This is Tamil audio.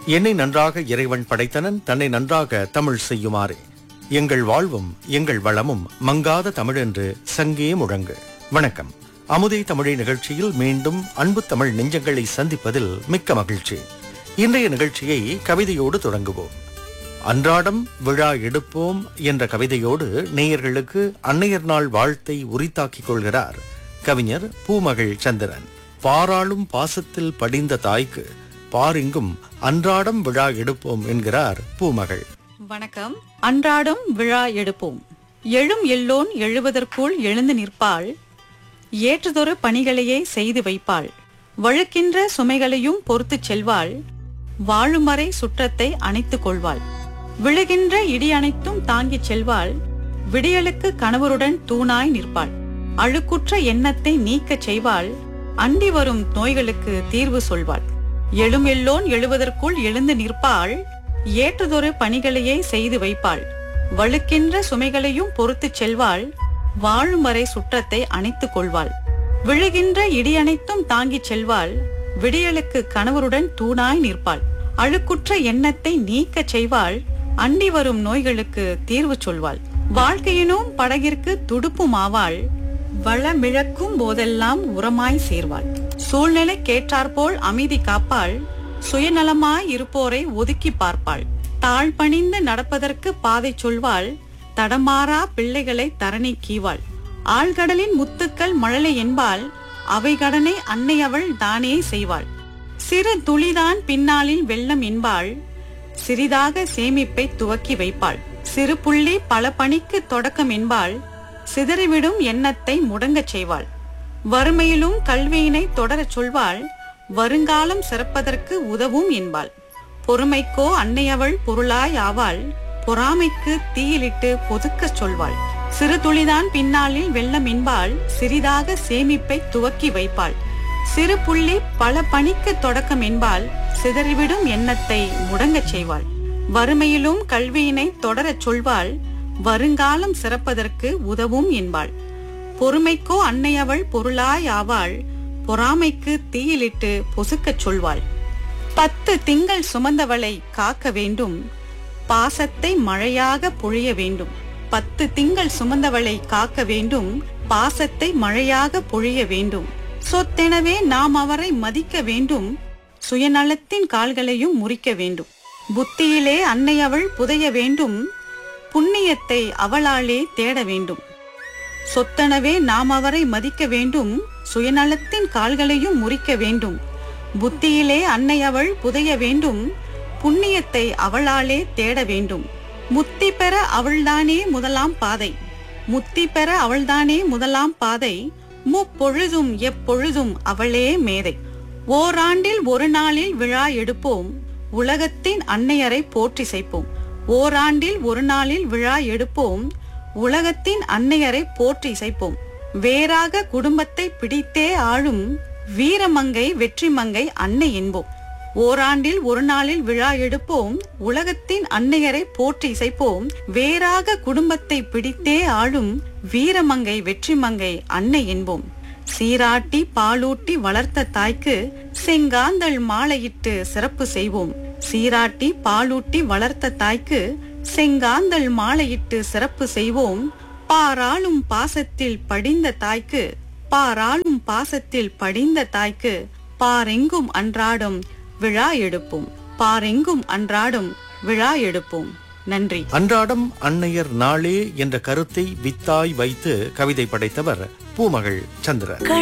என்னை நன்றாக இறைவன் படைத்தனன், தன்னை நன்றாக தமிழ் செய்யுமாறு. எங்கள் வாழ்வும் எங்கள் வளமும் மங்காத தமிழென்று சங்கே முழங்கு. வணக்கம். அமுதே தமிழை நிகழ்ச்சியில் மீண்டும் அன்பு தமிழ் நெஞ்சங்களை சந்திப்பதில் மிக்க மகிழ்ச்சி. இன்றைய நிகழ்ச்சியை கவிதையோடு தொடங்குவோம். அன்றாடம் விழா எடுப்போம் என்ற கவிதையோடு நேயர்களுக்கு அன்னையர் நாள் வாழ்த்தை உரித்தாக்கிக் கொள்கிறார் கவிஞர் பூமகள் சந்திரன். பாராளும் பாசத்தில் படிந்த தாய்க்கு பாரிங்கும் அன்றாடம் விழா எடுப்போம் என்கிறார் பூமகள். வணக்கம். அன்றாடம் விழா எடுப்போம். எழும் எல்லோன் எழுவதற்குள் எழுந்து நிற்பாள், ஏற்றுதொரு பணிகளையே செய்து வைப்பாள், வழுக்கின்ற சுமைகளையும் பொறுத்துச் செல்வாள், வாழும் வரை சுற்றத்தை அணைத்துக் கொள்வாள், விழுகின்ற இடி அனைத்தும் தாங்கிச் செல்வாள், விடியலுக்கு கணவருடன் தூணாய் நிற்பாள், அழுக்குற்ற எண்ணத்தை நீக்கச் செய்வாள், அண்டி வரும் நோய்களுக்கு தீர்வு சொல்வாள். எழும் எல்லோன் எழுவதற்குள் எழுந்து நிற்பாள், ஏற்றுதொரு பணிகளையே செய்து வைப்பாள், வழுக்கின்ற சுமைகளையும் பொறுத்துச் செல்வாள், வாழும் வரை சுற்றத்தை அணைத்துக் கொள்வாள், விழுகின்ற இடி அனைத்தும் தாங்கிச் செல்வாள், விடியலுக்கு கணவருடன் தூணாய் நிற்பாள், அழுக்குற்ற எண்ணத்தை நீக்கச் செய்வாள், அண்டி வரும் நோய்களுக்கு தீர்வு சொல்வாள், வாழ்க்கையினும் படகிற்கு துடுப்பும் ஆவாள், வளமிழக்கும் போதெல்லாம் உரமாய் சேர்வாள், சூழ்நிலை கேட்டாற்போல் அமைதி காப்பாள், சுயநலமாய் இருப்போரை ஒதுக்கி பார்ப்பாள், தாழ் பணிந்து நடப்பதற்கு பாதை சொல்வாள், தடமாறா பிள்ளைகளை தரணி கீவாள், ஆழ்கடலின் முத்துக்கள் மழலை என்பாள், அவை கடனை அன்னை அவள் தானே செய்வாள், சிறு துளிதான் பின்னாளில் வெள்ளம் என்பாள், சிறிதாக சேமிப்பை துவக்கி வைப்பாள், சிறு புள்ளி பல பணிக்கு தொடக்கம் என்பாள், சிதறிவிடும் எண்ணத்தை முடங்கச் செய்வாள், வறுமையிலும் கல்வியினை தொடரச் சொல்வாள், வருங்காலம் சிறப்பதற்கு உதவும் என்பாள், பொறுமைக்கோ அன்னையவள் பொருளாய் ஆவாள், பொறாமைக்கு தீயிலிட்டு பொதுக்கச் சொல்வாள், சிறு துளிதான் பின்னாளில் வெள்ளம் என்பாள், சிறிதாக சேமிப்பை துவக்கி வைப்பாள், சிறு புள்ளி பல பணிக்கு தொடக்கம் என்பாள், சிதறிவிடும் எண்ணத்தை முடங்கச் செய்வாள், வறுமையிலும் கல்வியினை தொடரச் சொல்வாள், வருங்காலம் சிறப்பதற்கு உதவும் என்பாள், பொறுமைக்கோ அன்னையவள் பொருளாய் ஆவாள், பொறாமைக்கு தீயிலிட்டு பொசுக்கச் சொல்வாள், 10 திங்கள் சுமந்தவளை காக்க வேண்டும், பாசத்தை மழையாக பொழிய வேண்டும், 10 திங்கள் சுமந்தவளை காக்க வேண்டும், பாசத்தை மழையாக பொழிய வேண்டும், சொத்தெனவே நாம் அவரை மதிக்க வேண்டும், சுயநலத்தின் கால்களையும் முறிக்க வேண்டும், புத்தியிலே அன்னை அவள் புதைய வேண்டும், புண்ணியத்தை அவளாலே தேட வேண்டும், சொத்தெனவே நாம் அவரை மதிக்க வேண்டும், சுயநலத்தின் கால்களையும் முறிக்க வேண்டும், புத்தியிலே அன்னை அவள் புதைய வேண்டும், புண்ணியத்தை அவளாலே தேட வேண்டும், முத்தி பெற அவள்தானே முதலாம் பாதை, முத்தி பெற அவள்தானே முதலாம் பாதை, முப்பொழுதும் எப்பொழுதும் அவளே மேதை, ஓராண்டில் ஒரு நாளில் விழா எடுப்போம், உலகத்தின் அன்னையரை போற்றி செய்ப்போம், ஓராண்டில் ஒரு நாளில் விழா எடுப்போம், உலகத்தின் அன்னையரை போற்றி செய்ப்போம், வேறாக குடும்பத்தை பிடித்தே ஆளும் வீரமங்கை வெற்றிமங்கை அன்னை என்போம், ஓராண்டில் ஒரு நாளில் விழா எடுப்போம், உலகத்தின் அன்னையரை போற்றி இசைப்போம், வேறாக குடும்பத்தை பிடித்தே ஆளும் வீரமங்கை வெற்றிமங்கை அன்னை என்போம், சீராட்டி பாலூட்டி வளர்த்த தாய்க்கு செங்காந்தள் மாலையிட்டு சிறப்பு செய்வோம், சீராட்டி பாலூட்டி வளர்த்த தாய்க்கு செங்காந்தள் மாலையிட்டு சிறப்பு செய்வோம், பாராளும் பாசத்தில் படிந்த தாய்க்கு, பாராளும் பாசத்தில் படிந்த தாய்க்கு, பாரெங்கும் அன்றாடம் விழா எடுப்போம், பாரெங்கும் அன்றாடம் விழா எடுப்போம். நன்றி. அன்றாடம் அன்னையர் நாளே என்ற கருத்தை வித்தாய் வைத்து கவிதை படைத்தவர் பூமகள் சந்திரன்.